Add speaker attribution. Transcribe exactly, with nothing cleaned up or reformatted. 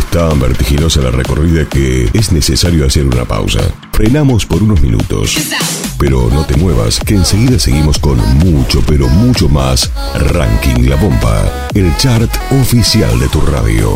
Speaker 1: tan vertiginosa la recorrida que es necesario hacer una pausa. Frenamos por unos minutos. Pero no te muevas, que enseguida seguimos con mucho, pero mucho más Ranking La Bomba, el chart oficial de tu radio.